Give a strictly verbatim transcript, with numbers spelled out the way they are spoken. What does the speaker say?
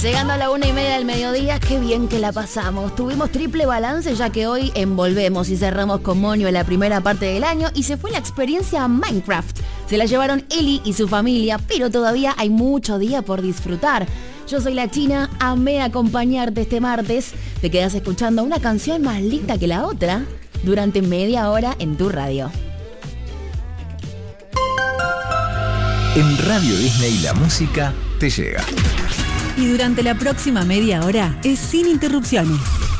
Llegando a la una y media del mediodía, qué bien que la pasamos. Tuvimos triple balance ya que hoy envolvemos y cerramos con Moño en la primera parte del año y se fue la experiencia Minecraft. Se la llevaron Eli y su familia, pero todavía hay mucho día por disfrutar. Yo soy la China, amé acompañarte este martes. Te quedas escuchando una canción más linda que la otra durante media hora en tu radio. En Radio Disney la música te llega. Y durante la próxima media hora es sin interrupciones.